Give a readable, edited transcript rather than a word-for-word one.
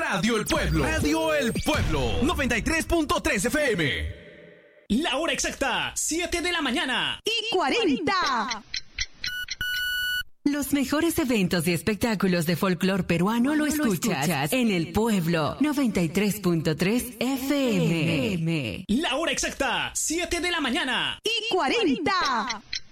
Radio El Pueblo. Radio El Pueblo. 93.3 FM. La hora exacta, 7 de la mañana. Y 40. Los mejores eventos y espectáculos de folclor peruano lo escuchas en El Pueblo 93.3 FM. La hora exacta, 7 de la mañana. Y 40.